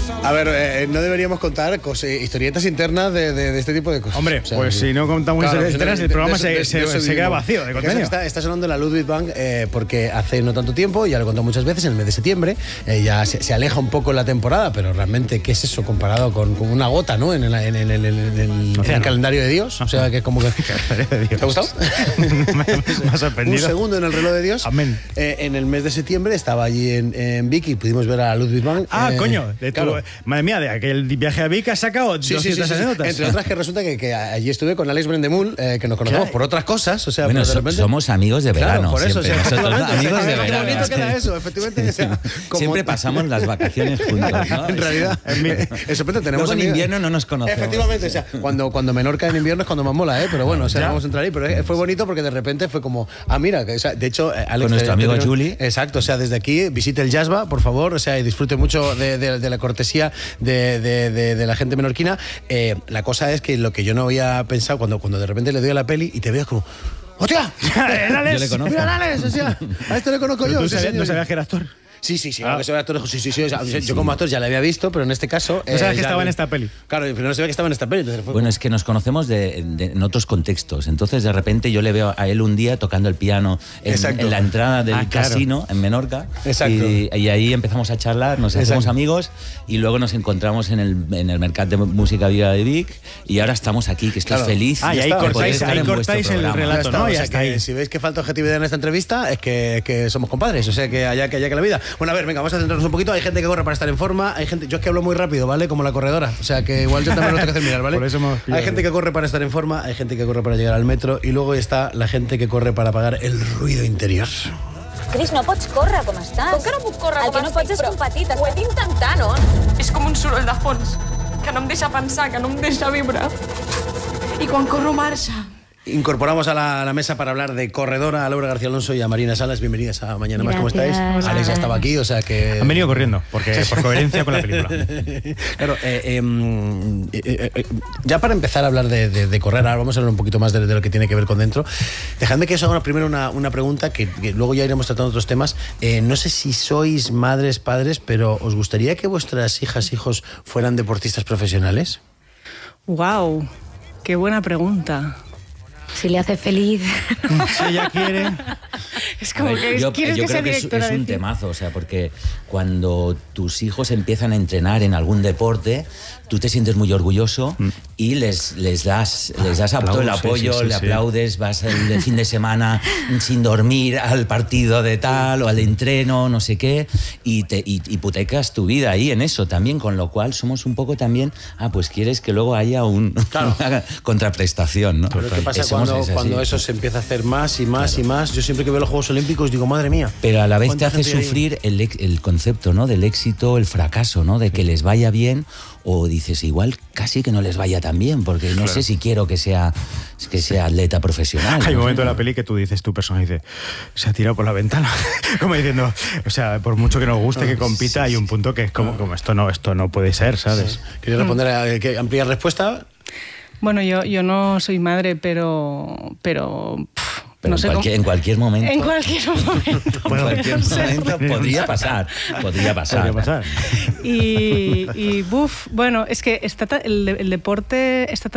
A ver, no deberíamos contar historietas internas de este tipo de cosas. Hombre, o sea, pues si no contamos historietas internas, el programa se queda vacío de contenido. Está sonando la Ludwig Bank porque hace no tanto tiempo, ya lo he contado muchas veces, en el mes de septiembre, ya se aleja un poco la temporada, pero realmente, ¿qué es eso comparado con una gota, ¿no? En el calendario de Dios. O sea, que es como que... ¿Te ha gustado? Me ha sorprendido. Un segundo en el reloj de Dios. Amén. En el mes de septiembre estaba allí en Vic y pudimos ver a Ludwig Bank. Coño. Claro. Madre mía, de aquel viaje a Vic has sacado 200 anécdotas. Entre otras que resulta que allí estuve con Alex Brendemul, que nos conocemos por otras cosas. O sea, bueno, de repente... somos amigos de verano. Claro, por eso, siempre. Nosotros, amigos de verano. Qué bonito queda eso, efectivamente. O sea, siempre pasamos las vacaciones juntos, ¿no? En realidad, eso tenemos luego en invierno no nos conocemos. Efectivamente, o sea, cuando Menorca en invierno es cuando más mola, pero bueno, o sea, vamos a entrar ahí. Pero fue bonito porque de repente fue como, mira, o sea, de hecho, Alex... Con nuestro amigo Juli. Exacto, o sea, desde aquí visite el Jazzba, por favor, o sea, y disfrute mucho de la cortesía de la gente menorquina. La cosa es que lo que yo no había pensado cuando de repente le doy a la peli y te veo como... ¡Hostia! Yo le conozco. ¡Mira, Alex! O sea, a esto le conozco yo. ¿No sabías que era actor? Sí, que soy actor. Sí. O sea, yo como actor ya la había visto, pero en este caso... No sabías que estaba en esta peli. Claro, pero no sabía que estaba en esta peli. Entonces bueno, es que nos conocemos en otros contextos. Entonces, de repente, yo le veo a él un día tocando el piano en la entrada del casino en Menorca. Exacto. Y ahí empezamos a charlar, nos hacemos amigos y luego nos encontramos en el Mercat de Música Viva de Vic y ahora estamos aquí, que estoy feliz. Y ahí cortáis el relato, ¿no? Ya está. Si veis que falta objetividad en esta entrevista, es que somos compadres. O sea, que allá que la vida. Bueno, a ver, venga, vamos a centrarnos un poquito. Hay gente que corre para estar en forma, hay gente... Yo es que hablo muy rápido, ¿vale? Como la corredora. O sea, que igual yo también lo tengo que hacer mirar, ¿vale? Por eso hay gente que corre para estar en forma, hay gente que corre para llegar al metro y luego está la gente que corre para apagar el ruido interior. Cris, no pots córrer com estàs. Com que no puc córrer com El que no pots és competir. Ho he d'intentar, no? És com un soroll de fons, que no em deixa pensar, que no em deixa viure. I quan corro marxa. Incorporamos a la mesa para hablar de corredora a Laura García Alonso y a Marina Salas. Bienvenidas a Mañana Más. ¿Cómo estáis? Alex ya estaba aquí, o sea que... Han venido corriendo, por coherencia con la película. Claro, ya para empezar a hablar de correr, ahora vamos a hablar un poquito más de lo que tiene que ver con dentro. Dejadme que os haga primero una pregunta, que luego ya iremos tratando otros temas. No sé si sois madres, padres, pero ¿os gustaría que vuestras hijos fueran deportistas profesionales? ¡Wow! ¡Qué buena pregunta! Si le hace feliz. Si ella quiere... Es como que yo quieres creo que sea que directora. es un temazo, o sea, porque cuando tus hijos empiezan a entrenar en algún deporte, tú te sientes muy orgulloso y les das todo el apoyo, le aplaudes, vas el fin de semana sin dormir al partido de tal o al entreno, no sé qué, y hipotecas tu vida ahí en eso también, con lo cual somos un poco también, pues quieres que luego haya una contraprestación, ¿no? Pero ¿qué pasa cuando eso se empieza a hacer más y más y más? Yo siempre que veo los Juegos Olímpicos digo, madre mía. Pero a la vez te hace sufrir el concepto, ¿no? Del éxito, el fracaso, ¿no? De que les vaya bien, o dices, igual casi que no les vaya tan bien, porque no sé si quiero que sea atleta profesional. Hay un momento de la peli que tú dices, tu personaje dice, se ha tirado por la ventana, como diciendo, o sea, por mucho que nos guste que compita, hay un punto que es como esto no puede ser, ¿sabes? ¿Quieres responder a ampliar respuesta? Bueno, yo no soy madre, pero no sé en cualquier momento. En cualquier momento. Bueno, en cualquier momento podría pasar. Y bueno, es que el deporte está